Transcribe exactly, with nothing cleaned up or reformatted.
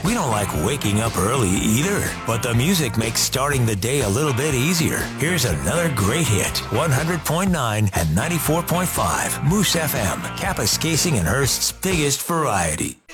We don't like waking up early either, but the music makes starting the day a little bit easier. Here's another great hit, one hundred point nine and ninety-four point five Moose F M, Kapuskasing and Hearst's biggest variety.